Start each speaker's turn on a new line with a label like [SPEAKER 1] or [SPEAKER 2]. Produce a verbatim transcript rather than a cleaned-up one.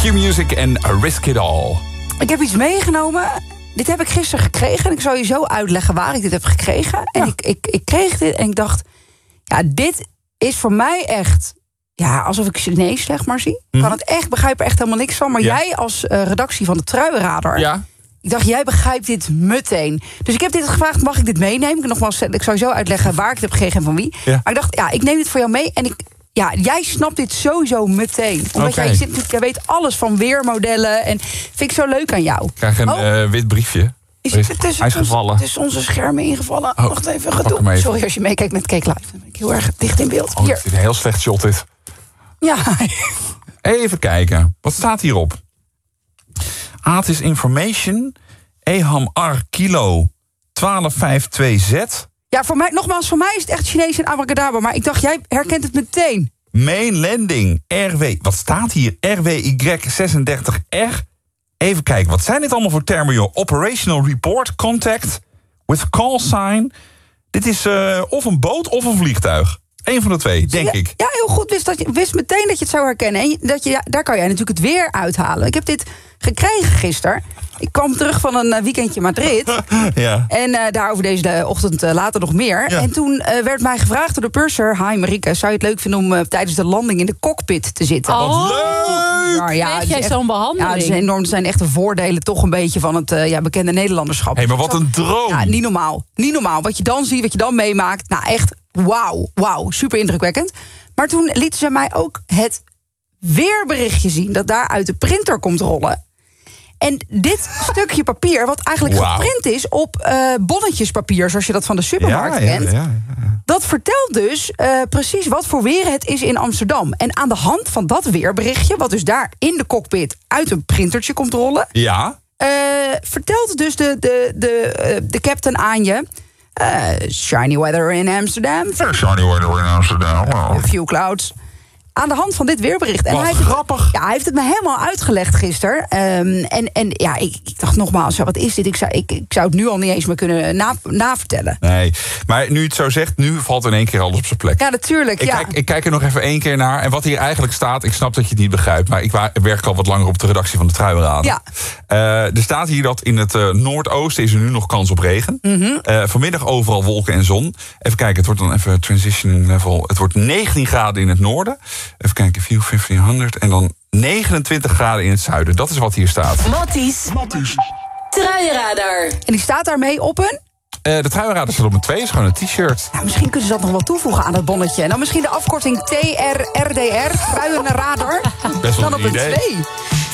[SPEAKER 1] Q-Music en Risk It All.
[SPEAKER 2] Ik heb iets meegenomen. Dit heb ik gisteren gekregen. En ik zal je zo uitleggen waar ik dit heb gekregen. En
[SPEAKER 1] Ja.
[SPEAKER 2] ik, ik, ik kreeg dit en ik dacht... Ja, dit is voor mij echt... Ja, alsof ik Chinees zeg maar zie. Ik
[SPEAKER 1] Mm-hmm.
[SPEAKER 2] kan het echt, begrijp er echt helemaal niks van. Maar
[SPEAKER 1] Ja.
[SPEAKER 2] jij als uh, redactie van de Truienradar...
[SPEAKER 1] Ja.
[SPEAKER 2] Ik dacht, jij begrijpt dit meteen. Dus ik heb dit gevraagd, mag ik dit meenemen? Ik, nogmaals, ik zal je zo uitleggen waar ik het heb gekregen en van wie.
[SPEAKER 1] Ja.
[SPEAKER 2] Maar ik dacht, ja, ik neem dit voor jou mee. En ik, ja, jij snapt dit sowieso meteen. Omdat
[SPEAKER 1] Oké.
[SPEAKER 2] jij, zit, jij weet alles van weermodellen. En vind ik zo leuk aan jou.
[SPEAKER 1] Ik krijg een
[SPEAKER 2] Oh.
[SPEAKER 1] uh, wit briefje.
[SPEAKER 2] Is
[SPEAKER 1] Hij is,
[SPEAKER 2] het tussen,
[SPEAKER 1] hij is gevallen.
[SPEAKER 2] tussen onze schermen ingevallen?
[SPEAKER 1] Oh,
[SPEAKER 2] Wacht even,
[SPEAKER 1] pak
[SPEAKER 2] gedoe.
[SPEAKER 1] hem even.
[SPEAKER 2] Sorry als je meekijkt met Cake Live. Dan ben ik heel erg dicht in beeld.
[SPEAKER 1] Oh,
[SPEAKER 2] Hier.
[SPEAKER 1] dit is een heel slecht shot dit.
[SPEAKER 2] Ja.
[SPEAKER 1] Even kijken. Wat staat hierop? Atis Information. Eham R Kilo twaalf vijfentweg Z.
[SPEAKER 2] Ja, voor mij, nogmaals, voor mij is het echt Chinees en abracadabra. Maar ik dacht, jij herkent het meteen.
[SPEAKER 1] Main landing. R W. Wat staat hier? R W Y zesendertig R. Even kijken. Wat zijn dit allemaal voor termen, joh? Operational report. Contact. With call sign. Dit is uh, of een boot of een vliegtuig. Eén van de twee, denk
[SPEAKER 2] ja,
[SPEAKER 1] ik.
[SPEAKER 2] Ja, heel goed. Wist, dat je, wist meteen dat je het zou herkennen. En je- dat je, ja, daar kan jij natuurlijk het weer uithalen. Ik heb dit gekregen gisteren. Ik kwam terug van een uh, weekendje Madrid.
[SPEAKER 1] Ja.
[SPEAKER 2] En uh, daarover deze ochtend uh, later nog meer.
[SPEAKER 1] Ja.
[SPEAKER 2] En toen uh, werd mij gevraagd door de purser... Hi Marike, zou je het leuk vinden om uh, tijdens de landing in de cockpit te zitten?
[SPEAKER 3] Oh,
[SPEAKER 1] leuk!
[SPEAKER 2] Ja, ja,
[SPEAKER 3] kreeg
[SPEAKER 2] het is
[SPEAKER 3] jij
[SPEAKER 2] echt-
[SPEAKER 3] zo'n behandeling?
[SPEAKER 2] Ja, het is enorm. Het zijn echt de voordelen toch een beetje van het uh, ja, bekende Nederlanderschap.
[SPEAKER 1] Hé, maar wat een droom.
[SPEAKER 2] Ja, niet normaal. Niet normaal. Wat je dan ziet, wat je dan meemaakt. Nou, echt wauw, wauw. Super indrukwekkend. Maar toen lieten ze mij ook het weerberichtje zien... dat daar uit de printer komt rollen. En dit stukje papier, wat eigenlijk
[SPEAKER 1] Wauw.
[SPEAKER 2] geprint is op uh, bonnetjespapier... zoals je dat van de supermarkt
[SPEAKER 1] ja, ja,
[SPEAKER 2] kent...
[SPEAKER 1] ja, ja.
[SPEAKER 2] dat vertelt dus uh, precies wat voor weer het is in Amsterdam. En aan de hand van dat weerberichtje... wat dus daar in de cockpit uit een printertje komt rollen...
[SPEAKER 1] Ja.
[SPEAKER 2] Uh, vertelt dus de, de, de, uh, de captain aan je... Uh, shiny weather in Amsterdam.
[SPEAKER 1] Shiny weather in Amsterdam.
[SPEAKER 2] A few clouds. Aan de hand van dit weerbericht. En
[SPEAKER 1] Wat
[SPEAKER 2] hij heeft
[SPEAKER 1] grappig.
[SPEAKER 2] Het, ja, hij heeft het me helemaal uitgelegd gisteren. Um, en, en ja, ik, ik dacht nogmaals, wat is dit? Ik zou, ik, ik zou het nu al niet eens meer kunnen na, navertellen.
[SPEAKER 1] Nee, maar nu je het zo zegt, nu valt in één keer alles op zijn plek.
[SPEAKER 2] Ja, natuurlijk.
[SPEAKER 1] Ik,
[SPEAKER 2] ja.
[SPEAKER 1] kijk, ik kijk er nog even één keer naar. En wat hier eigenlijk staat, ik snap dat je het niet begrijpt... maar ik wa- werk al wat langer op de redactie van de Truienradar.
[SPEAKER 2] Ja.
[SPEAKER 1] Uh, er staat hier dat in het uh, noordoosten is er nu nog kans op regen.
[SPEAKER 2] Mm-hmm.
[SPEAKER 1] Uh, vanmiddag overal wolken en zon. Even kijken, het wordt dan even transitioning level. Het wordt negentien graden in het noorden. Even kijken, vijftienhonderd en dan negenentwintig graden in het zuiden. Dat is wat hier staat.
[SPEAKER 4] Matties. Truienradar.
[SPEAKER 2] En die staat daarmee op een...
[SPEAKER 1] Uh, de Truienradar staat op een twee, is gewoon een t-shirt.
[SPEAKER 2] Nou, misschien kunnen ze dat nog wel toevoegen aan dat bonnetje. En dan misschien de afkorting T R R D R, Truienradar.
[SPEAKER 1] Best wel
[SPEAKER 2] Dan
[SPEAKER 1] een
[SPEAKER 2] op een
[SPEAKER 1] idee.
[SPEAKER 2] twee.